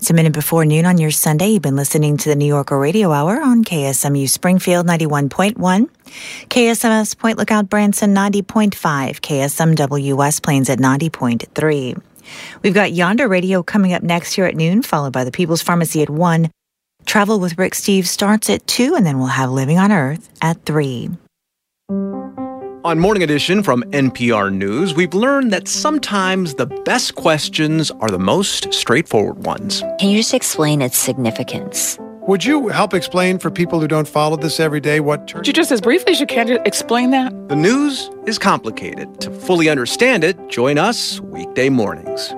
It's a minute before noon on your Sunday. You've been listening to the New Yorker Radio Hour on KSMU Springfield 91.1, KSMS Point Lookout Branson 90.5, KSMW West Plains at 90.3. We've got Yonder Radio coming up next here at noon, followed by the People's Pharmacy at 1. Travel with Rick Steves starts at 2, and then we'll have Living on Earth at 3. On Morning Edition from NPR News, we've learned that sometimes the best questions are the most straightforward ones. Can you just explain its significance? Would you help explain for people who don't follow this every day what... Would you just as briefly as you can explain that? The news is complicated. To fully understand it, join us weekday mornings.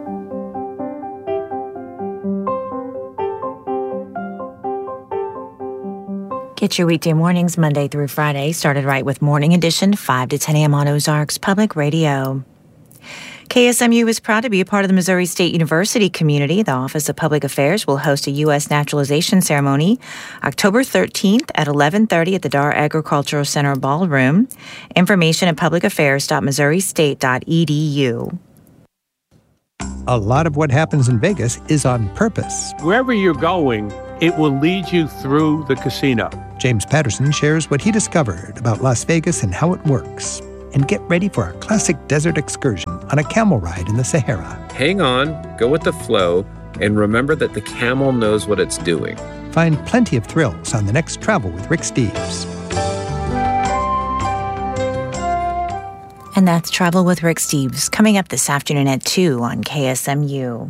Get your weekday mornings Monday through Friday started right with Morning Edition, 5 to 10 a.m. on Ozarks Public Radio. KSMU is proud to be a part of the Missouri State University community. The Office of Public Affairs will host a U.S. naturalization ceremony October 13th at 11:30 at the Dar Agricultural Center Ballroom. Information at publicaffairs.missouristate.edu. A lot of what happens in Vegas is on purpose. Wherever you're going, it will lead you through the casino. James Patterson shares what he discovered about Las Vegas and how it works. And get ready for a classic desert excursion on a camel ride in the Sahara. Hang on, go with the flow, and remember that the camel knows what it's doing. Find plenty of thrills on the next Travel with Rick Steves. And that's Travel with Rick Steves, coming up this afternoon at 2 on KSMU.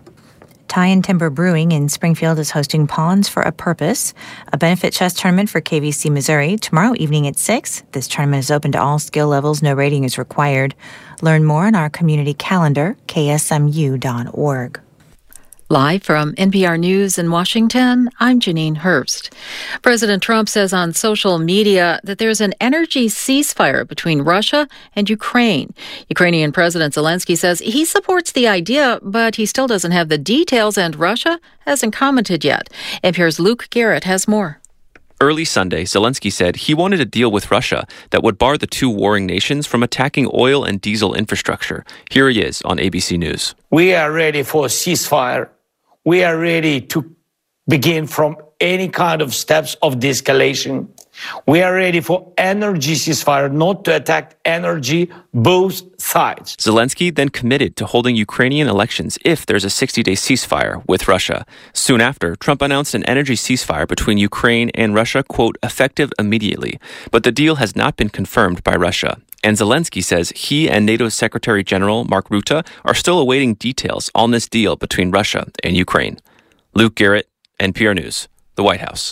Tie and Timber Brewing in Springfield is hosting Pawns for a Purpose, a benefit chess tournament for KVC Missouri, tomorrow evening at 6. This tournament is open to all skill levels. No rating is required. Learn more on our community calendar, ksmu.org. Live from NPR News in Washington, I'm Janine Herbst. President Trump says on social media that there's an energy ceasefire between Russia and Ukraine. Ukrainian President Zelensky says he supports the idea, but he still doesn't have the details, and Russia hasn't commented yet. NPR's Luke Garrett has more. Early Sunday, Zelensky said he wanted a deal with Russia that would bar the two warring nations from attacking oil and diesel infrastructure. Here he is on ABC News. We are ready for a ceasefire. We are ready to begin from any kind of steps of de-escalation. We are ready for energy ceasefire, not to attack energy, both sides. Zelensky then committed to holding Ukrainian elections if there's a 60-day ceasefire with Russia. Soon after, Trump announced an energy ceasefire between Ukraine and Russia, quote, effective immediately. But the deal has not been confirmed by Russia. And Zelensky says he and NATO Secretary General Mark Rutte are still awaiting details on this deal between Russia and Ukraine. Luke Garrett, NPR News, the White House.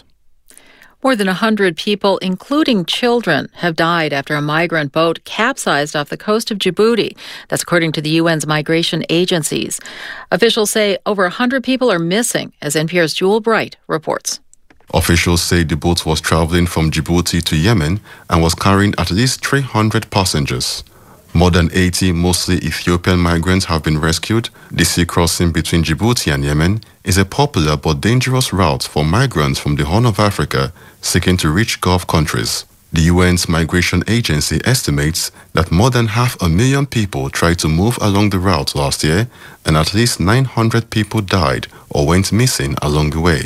More than 100 people, including children, have died after a migrant boat capsized off the coast of Djibouti. That's according to the UN's migration agencies. Officials say over 100 people are missing, as NPR's Jewel Bright reports. Officials say the boat was traveling from Djibouti to Yemen and was carrying at least 300 passengers. More than 80 mostly Ethiopian migrants have been rescued. The sea crossing between Djibouti and Yemen is a popular but dangerous route for migrants from the Horn of Africa seeking to reach Gulf countries. The UN's migration agency estimates that more than 500,000 people tried to move along the route last year, and at least 900 people died or went missing along the way.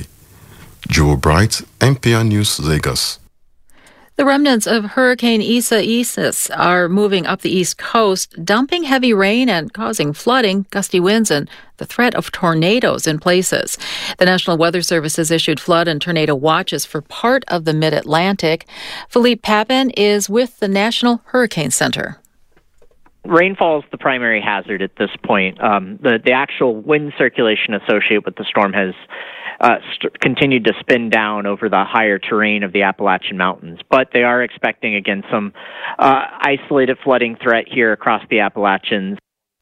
Jewel Bright, NPR News, Lagos. The remnants of Hurricane Isaias are moving up the East Coast, dumping heavy rain and causing flooding, gusty winds, and the threat of tornadoes in places. The National Weather Service has issued flood and tornado watches for part of the Mid-Atlantic. Philippe Papin is with the National Hurricane Center. Rainfall is the primary hazard at this point. The actual wind circulation associated with the storm has continued to spin down over the higher terrain of the Appalachian Mountains. But they are expecting, again, some isolated flooding threat here across the Appalachians.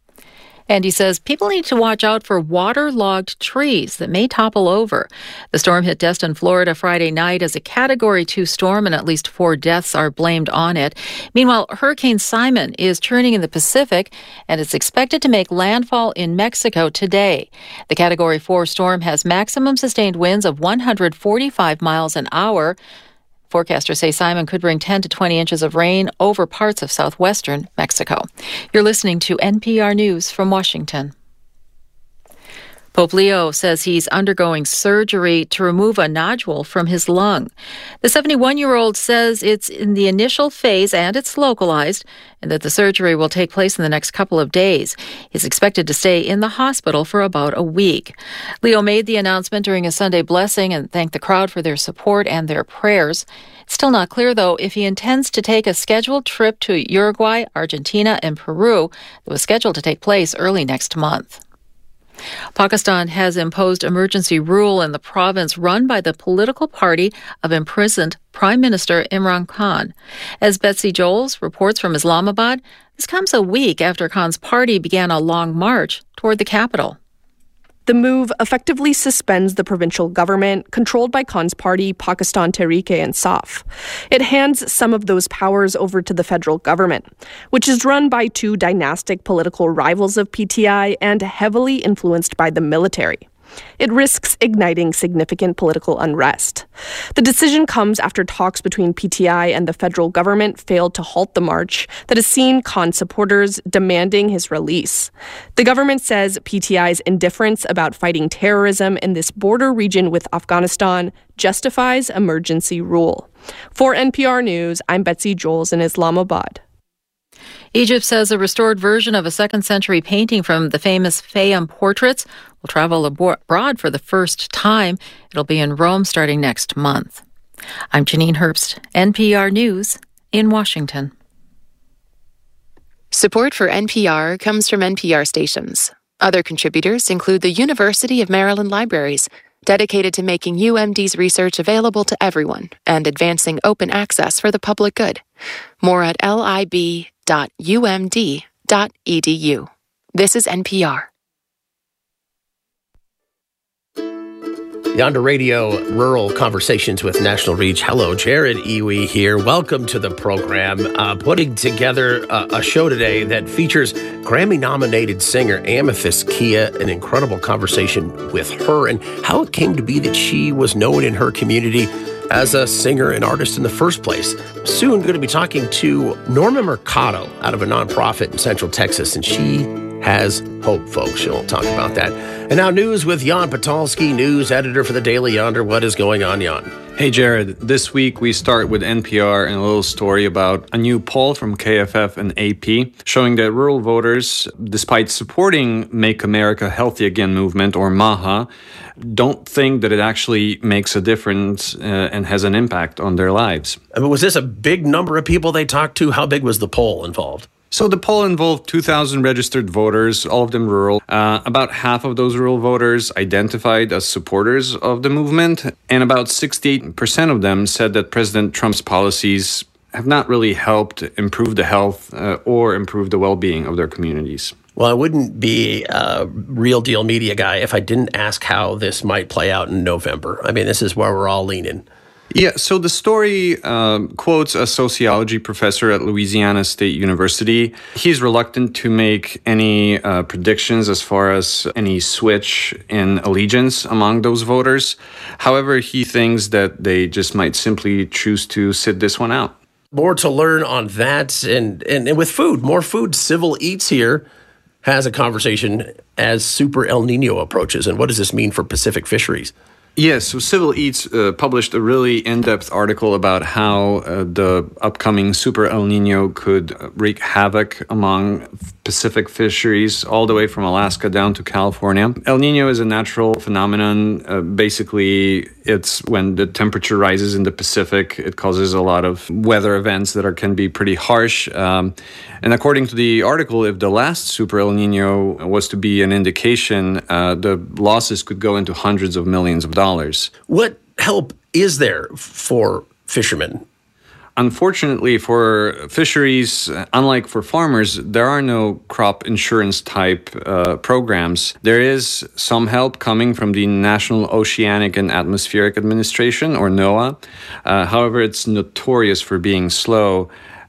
And he says people need to watch out for waterlogged trees that may topple over. The storm hit Destin, Florida Friday night as a Category 2 storm, and at least 4 deaths are blamed on it. Meanwhile, Hurricane Simon is churning in the Pacific, and it's expected to make landfall in Mexico today. The Category 4 storm has maximum sustained winds of 145 miles an hour. Forecasters say Simon could bring 10 to 20 inches of rain over parts of southwestern Mexico. You're listening to NPR News from Washington. Pope Leo says he's undergoing surgery to remove a nodule from his lung. The 71-year-old says it's in the initial phase and it's localized, and that the surgery will take place in the next couple of days. He's expected to stay in the hospital for about a week. Leo made the announcement during his Sunday blessing and thanked the crowd for their support and their prayers. It's still not clear, though, if he intends to take a scheduled trip to Uruguay, Argentina, and Peru that was scheduled to take place early next month. Pakistan has imposed emergency rule in the province run by the political party of imprisoned Prime Minister Imran Khan. As Betsy Joels reports from Islamabad, this comes a week after Khan's party began a long march toward the capital. The move effectively suspends the provincial government controlled by Khan's party, Pakistan Tehreek-e-Insaf. It hands some of those powers over to the federal government, which is run by two dynastic political rivals of PTI and heavily influenced by the military. It risks igniting significant political unrest. The decision comes after talks between PTI and the federal government failed to halt the march that has seen Khan supporters demanding his release. The government says PTI's indifference about fighting terrorism in this border region with Afghanistan justifies emergency rule. For NPR News, I'm Betsy Joels in Islamabad. Egypt says a restored version of a second-century painting from the famous Fayum portraits will travel abroad for the first time. It'll be in Rome starting next month. I'm Janine Herbst, NPR News in Washington. Support for NPR comes from NPR stations. Other contributors include the University of Maryland Libraries, dedicated to making UMD's research available to everyone and advancing open access for the public good. More at lib.umd.edu. This is NPR. Yonder Radio Rural Conversations with National Reach. Hello, Jared Iwi here. Welcome to the program. Putting together a show today that features Grammy-nominated singer Amethyst Kia, an incredible conversation with her and how it came to be that she was known in her community as a singer and artist in the first place. Soon going to be talking to Norma Mercado out of a nonprofit in Central Texas, and she has hope, folks. She'll talk about that. And now news with Jan Patalski, news editor for the Daily Yonder. What is going on, Jan? Hey, Jared. This week we start with NPR and a little story about a new poll from KFF and AP showing that rural voters, despite supporting Make America Healthy Again movement, or MAHA, don't think that it actually makes a difference and has an impact on their lives. I mean, was this a big number of people they talked to? How big was the poll involved? So the poll involved 2,000 registered voters, all of them rural. About half of those rural voters identified as supporters of the movement, and about 68% of them said that President Trump's policies have not really helped improve the health or improve the well-being of their communities. Well, I wouldn't be a real deal media guy if I didn't ask how this might play out in November. I mean, this is where we're all leaning. Yeah, so the story quotes a sociology professor at Louisiana State University. He's reluctant to make any predictions as far as any switch in allegiance among those voters. However, he thinks that they just might simply choose to sit this one out. More to learn on that. And with food, more food. Civil Eats here has a conversation as Super El Nino approaches. And what does this mean for Pacific fisheries? Yes, so Civil Eats published a really in-depth article about how the upcoming Super El Nino could wreak havoc among Pacific fisheries all the way from Alaska down to California. El Nino is a natural phenomenon. Basically, it's when the temperature rises in the Pacific, it causes a lot of weather events that can be pretty harsh. And according to the article, if the last Super El Nino was to be an indication, the losses could go into hundreds of millions of dollars. What help is there for fishermen? Unfortunately, for fisheries, unlike for farmers, there are no crop insurance type programs. There is some help coming from the National Oceanic and Atmospheric Administration, or NOAA. However, it's notorious for being slow.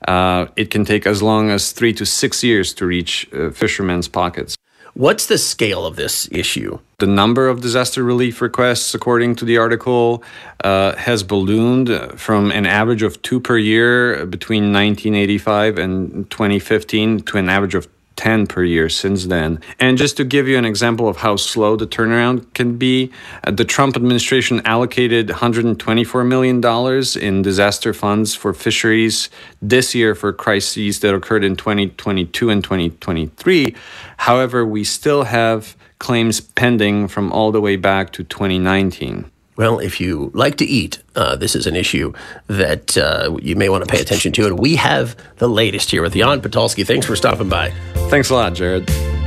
It can take as long as 3 to 6 years to reach fishermen's pockets. What's the scale of this issue? The number of disaster relief requests, according to the article, has ballooned from an average of 2 per year between 1985 and 2015 to an average of 10 per year since then. And just to give you an example of how slow the turnaround can be, the Trump administration allocated $124 million in disaster funds for fisheries this year for crises that occurred in 2022 and 2023. However, we still have claims pending from all the way back to 2019. Well, if you like to eat, this is an issue that you may want to pay attention to. And we have the latest here with Jan Patalski. Thanks for stopping by. Thanks a lot, Jared.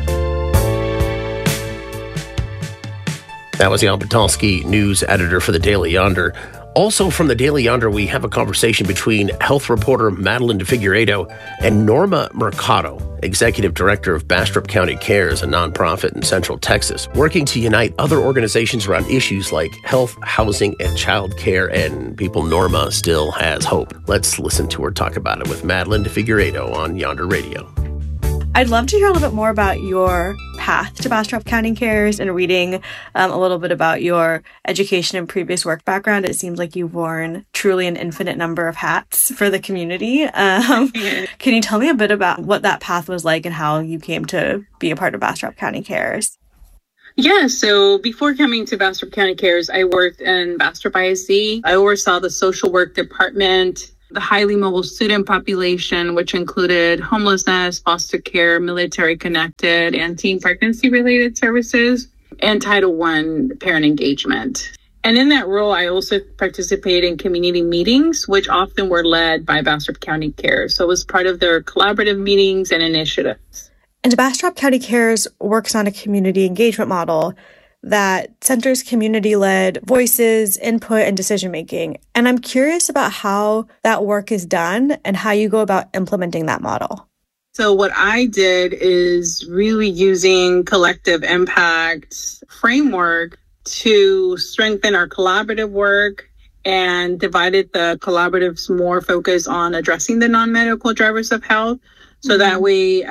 That was Jan Patalski, news editor for the Daily Yonder. Also from the Daily Yonder, we have a conversation between health reporter Madeline DeFigueiredo and Norma Mercado, executive director of Bastrop County Cares, a nonprofit in Central Texas, working to unite other organizations around issues like health, housing, and child care. And people, Norma still has hope. Let's listen to her talk about it with Madeline DeFigueiredo on Yonder Radio. I'd love to hear a little bit more about your path to Bastrop County Cares and reading a little bit about your education and previous work background. It seems like you've worn truly an infinite number of hats for the community. Can you tell me a bit about what that path was like and how you came to be a part of Bastrop County Cares? Yeah, so before coming to Bastrop County Cares, I worked in Bastrop ISD. I oversaw the social work department, the highly mobile student population, which included homelessness, foster care, military connected, and teen pregnancy related services, and Title I parent engagement. And in that role, I also participated in community meetings, which often were led by Bastrop County Cares. So it was part of their collaborative meetings and initiatives. And Bastrop County Cares works on a community engagement model that centers community-led voices, input, and decision-making. And I'm curious about how that work is done and how you go about implementing that model. So what I did is really using collective impact framework to strengthen our collaborative work and divided the collaboratives more focused on addressing the non-medical drivers of health. So that way,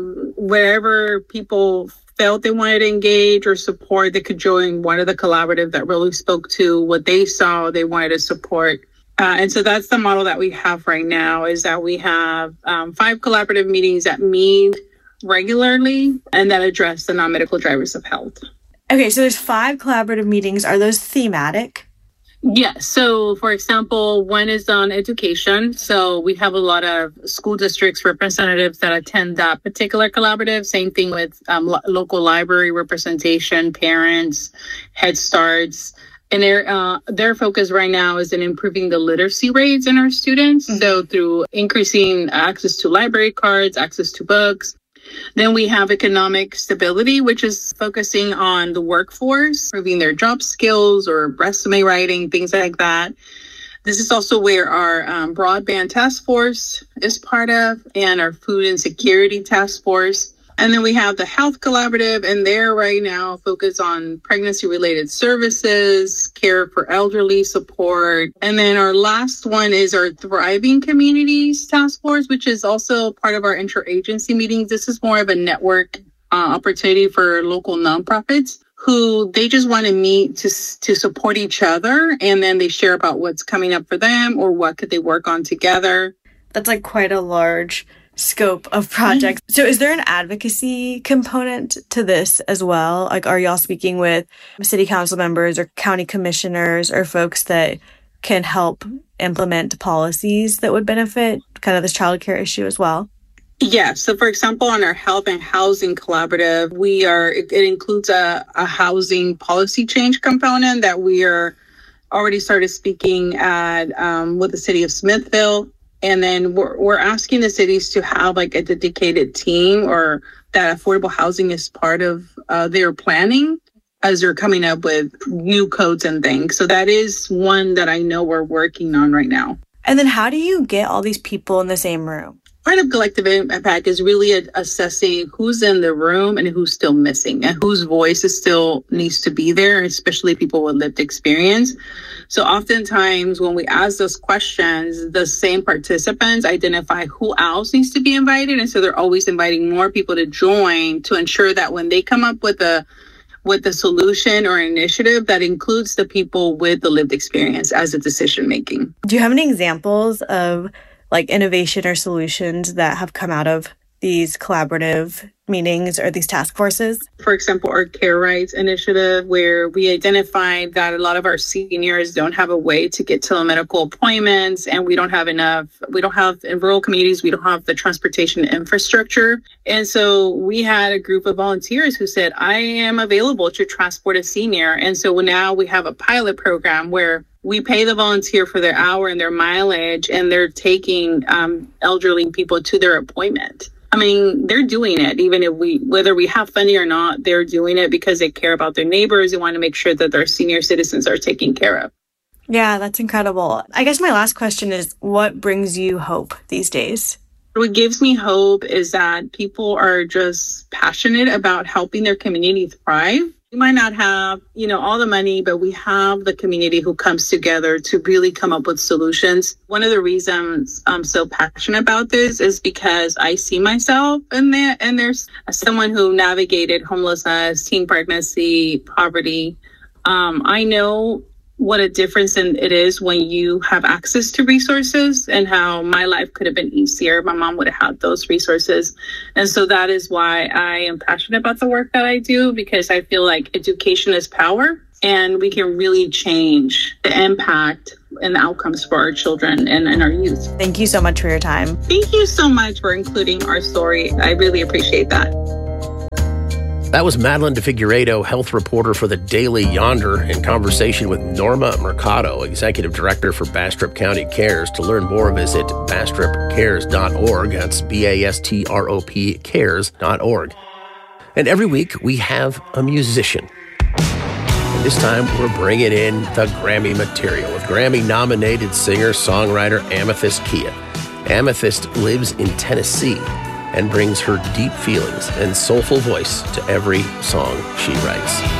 wherever people felt they wanted to engage or support, they could join one of the collaborative that really spoke to what they saw they wanted to support. And so that's the model that we have right now, is that we have 5 collaborative meetings that meet regularly and that address the non-medical drivers of health. Okay, so there's 5 collaborative meetings. Are those thematic? Yes. So, for example, one is on education. So we have a lot of school districts representatives that attend that particular collaborative. Same thing with local library representation, parents, Head Starts. And their focus right now is in improving the literacy rates in our students. Mm-hmm. So through increasing access to library cards, access to books. Then we have economic stability, which is focusing on the workforce, improving their job skills or resume writing, things like that. This is also where our broadband task force is part of, and our food insecurity task force. And then we have the health collaborative, and they're right now focused on pregnancy-related services, care for elderly support. And then our last one is our Thriving Communities Task Force, which is also part of our interagency meetings. This is more of a network opportunity for local nonprofits who they just want to meet to support each other. And then they share about what's coming up for them or what could they work on together. That's like quite a large scope of projects. So is there an advocacy component to this as well? Like, are y'all speaking with city council members or county commissioners or folks that can help implement policies that would benefit kind of this childcare issue as well? Yeah. So, for example, on our health and housing collaborative, it includes a housing policy change component that we are already started speaking at with the city of Smithville. And then we're asking the cities to have like a dedicated team or that affordable housing is part of their planning as they're coming up with new codes and things. So that is one that I know we're working on right now. And then how do you get all these people in the same room? Part of collective impact is really assessing who's in the room and who's still missing and whose voice still needs to be there, especially people with lived experience. So oftentimes when we ask those questions, the same participants identify who else needs to be invited. And so they're always inviting more people to join to ensure that when they come up with a solution or initiative that includes the people with the lived experience as a decision making. Do you have any examples of like innovation or solutions that have come out of these collaborative meetings or these task forces? For example, our Care Rights initiative, where we identified that a lot of our seniors don't have a way to get telemedical appointments, and in rural communities, we don't have the transportation infrastructure. And so we had a group of volunteers who said, I am available to transport a senior. And so now we have a pilot program where we pay the volunteer for their hour and their mileage, and they're taking elderly people to their appointment. I mean, they're doing it, whether we have funding or not, they're doing it because they care about their neighbors. They want to make sure that their senior citizens are taken care of. Yeah, that's incredible. I guess my last question is, what brings you hope these days? What gives me hope is that people are just passionate about helping their community thrive. We might not have, all the money, but we have the community who comes together to really come up with solutions. One of the reasons I'm so passionate about this is because I see myself in there, and there's someone who navigated homelessness, teen pregnancy, poverty. I know what a difference it is when you have access to resources, and how my life could have been easier. My mom would have had those resources. And so that is why I am passionate about the work that I do, because I feel like education is power, and we can really change the impact and the outcomes for our children and our youth. Thank you so much for your time. Thank you so much for including our story. I really appreciate that. That was Madeline DeFigueiredo, health reporter for the Daily Yonder, in conversation with Norma Mercado, Executive Director for Bastrop County Cares. To learn more, visit bastropcares.org. That's BASTROP cares.org. And every week we have a musician. And this time we're bringing in the Grammy material with Grammy-nominated singer-songwriter Amethyst Kia. Amethyst lives in Tennessee and brings her deep feelings and soulful voice to every song she writes.